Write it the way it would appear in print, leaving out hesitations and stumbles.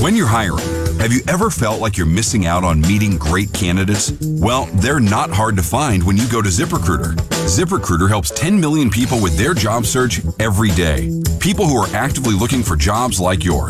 When you're hiring, have you ever felt like you're missing out on meeting great candidates? Well, they're not hard to find when you go to ZipRecruiter. ZipRecruiter helps 10 million people with their job search every day. People who are actively looking for jobs like yours.